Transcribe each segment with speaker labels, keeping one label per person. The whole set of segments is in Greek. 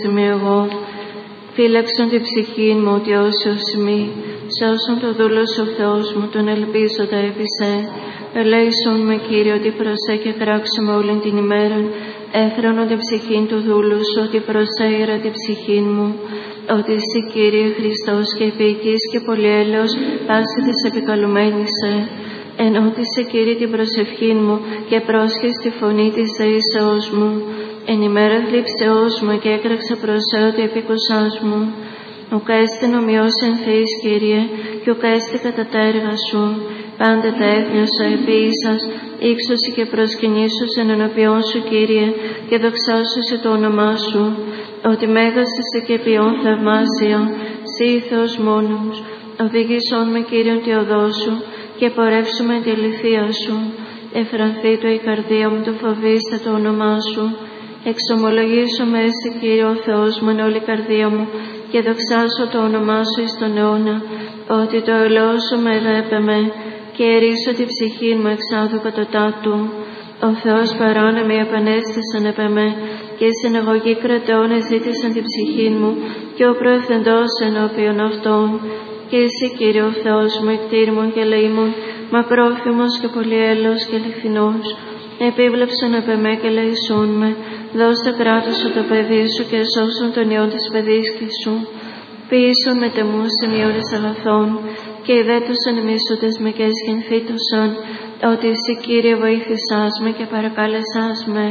Speaker 1: Είμαι εγώ, φύλαξον τη ψυχή μου ότι όσιος μη, σώσον το δούλος ο Θεός μου, τον ελπίζοντα έπεισε. Ελέησον με Κύριε ότι προσέ και κράξουμε όλην την ημέρα, έφρανον την ψυχήν του δούλου σου, ότι προσέειρα την ψυχήν μου, ότι εσύ Κύριε Χριστός και επίοικης και πολυέλεος πάση της επικαλουμένησε. Ενώτισε Κύριε την προσευχήν μου και πρόσχες τη φωνή της δεήσεώς μου. Εν ημέρα θλίψεώς μου και έκραξα προσέ ότι επίκουσάς μου. Ουκ έστε νομιός εν Θεής Κύριε, και ουκ έστε κατά τα έργα σου. Πάντα τα έθνιωσα επίησας, ύξωση και προσκυνήσωσεν ενώπιόν σου Κύριε, και δοξάσωσε το όνομά σου. Ότι μέγας είσαι και ποιόν θαυμάσια, σύ Θεός μόνος. Οδηγήσον με Κύριον τη οδό σου, και πορεύσουμε τη λυθία σου. Εφρανθεί το η καρδία μου, το φοβήστε το όνομά σου. Εξομολογήσω με εσύ Κύριε ο Θεός μου εν όλη η καρδία μου, και δοξάσω το όνομά σου εις τον αιώνα, ότι το ελαιό σου με εγέπεμε, και ερίσω τη ψυχή μου εξάδου κατωτάτου. Ο Θεός παράνομοι επανέστησαν επεμέ, και η συναγωγή κρατεών εζήτησαν την ψυχή μου, και ο προευθεντός ενώπιον αυτών. Και εσύ Κύριε ο Θεός μου, εκτήρμον και λαίμον, μακρόφημος και πολυέλεος και αληθινός, επίβλεψον επεμέ και λαισούν με, δώστε κράτος σου το παιδί σου και σώσον τον ιό της παιδίσκης σου. Ποιήσον με τεμού σημειώνες αγαθών, και ιδέτωσαν μίσουτες με και εσχυνθήτωσαν, ότι εσύ Κύριε βοήθησάς με και παρακάλεσάς με.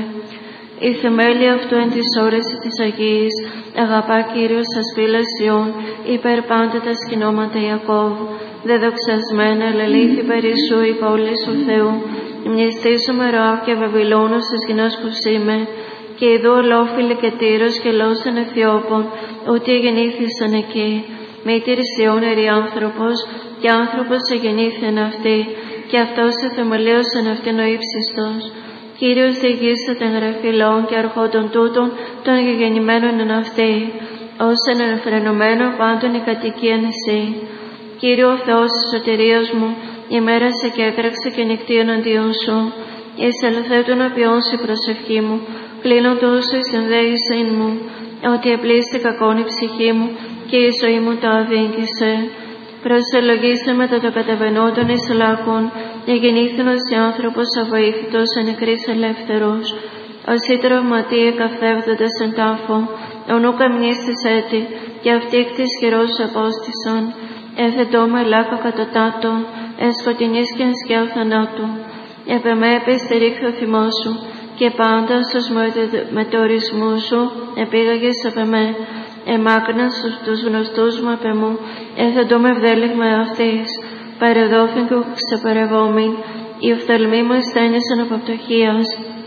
Speaker 1: Η θεμέλη αυτού εν της ώρεση της Αγίας, αγαπά Κύριος σας φύλας Ιών, υπέρ πάντα τα σκηνώματα Ιακώβ. Δεδοξασμένα ελελήθη περί σου η πόλη σου Θεού, μνηστήσου Ροάβ και Βαβυλώνος της γυνός που σήμε, και ειδού ολόφιλη και Τύρος και Λόσεν Αιθιώπων, ότι γεννήθησαν εκεί. Μήτηρης Ιών ερή άνθρωπος, και άνθρωπος εγεννήθην αυτή, και αυτός εθεμελίωσεν αυτήν ο ύψιστος. Κύριος διηγήσατε εγγραφή λαών και αρχόντων τούτων των γεγεννημένων εν αυτή, ως εν ενφρενωμένο πάντων η κατοικίαν εσύ. Κύριε ο Θεός της σωτηρίας μου, ημέρασε και έκραξε και νυχτή εναντίον σου. Εισελθέ τον απειών σου η προσευχή μου, κλείνον τόσο η συνδέησήν μου, ότι επλήστη κακόν η ψυχή μου και η ζωή μου το αδίκησε. Προσελογήσε μετά το καταβαινόντων εις λάκων, εγεννήθηνος η άνθρωπος αβοήθητος εν νεκρής ελεύθερος. Ως οι τραυματίε καυθεύδοντες εν τάφο, ονού καμνίστης έτη, και αυτοί εκ της χειρός απόστησαν. Έθετό με λάκο κατωτάτο, εν σκοτεινής και εν σκιάου θανάτου. Επεμέ επιστερήχθη ο θυμός σου, και πάντα στους μετεωρισμού σου επήγαγες επεμέ. Εμάκρυνας τους γνωστούς μου επεμού, έθετό με ευδέλιγμα αυτής. Παρεδόθην και ξεπερευόμην, οι οφθαλμοί μου ασθένησαν από πτωχίας.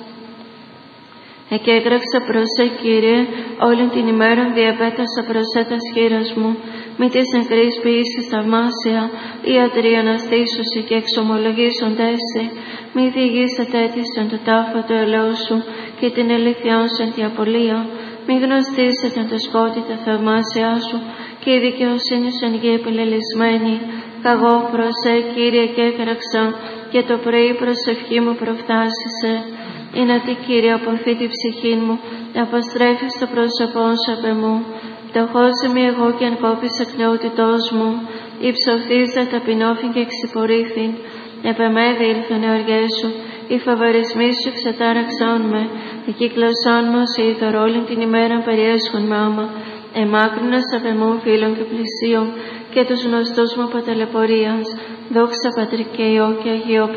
Speaker 1: Εκέγραψα προσέ Κύριε, όλην την ημέρα διαπέτασα προσέ τας χείρας μου. Μη της νεκρής ποιήσεις θαυμάσια, ιατροί αναστήσουσι και εξομολογήσοντέσαι. Μη διηγήσατε έτησεν το τάφο του ελαιού σου και την αλήθειάν σου εν τη απολία. Μη γνωστήσετε το σκότη τα θαυμάσια σου και η δικαιοσύνη σου εν γη επιλελισμένη. Καγώ προσέ Κύριε και έκραξα, και το πρωί προσευχή μου προφθάσισε. Είναι τι Κύριε αποθεί τη ψυχή μου, αποστρέφει στο πρόσωπό σου απ' εμού. Φτωχός είμαι εγώ και εν κόπης εκνεότητός μου, υψωθείς δε ταπεινώθην και εξυπορήθην. Επεμέδη ήλθον οι οργές σου, οι φαβορισμοί σου ξετάραξαν με, οι κύκλωσάν μου σε ηθορόλην την ημέρα περιέσχουν με άμα. Εμάκρυνας απ' εμού φίλων και πλησίων, και τους γνωστούς μου από ταλαιπωρίας. Δόξα Πατρί και Υιό και Αγίο